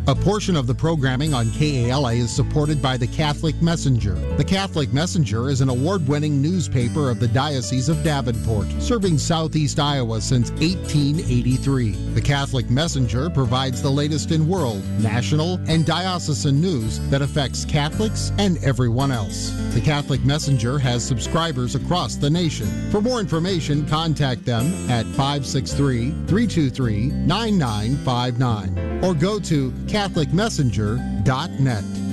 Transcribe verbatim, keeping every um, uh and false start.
A portion of the programming on K A L A is supported by the Catholic Messenger. The Catholic Messenger is an award-winning newspaper of the Diocese of Davenport, serving southeast Iowa since eighteen eighty-three. The Catholic Messenger provides the latest in world, national, and diocesan news that affects Catholics and everyone else. The Catholic Messenger has subscribers across the nation. For more information, contact them at five six three, three two three, nine nine five nine or go to catholic messenger dot net.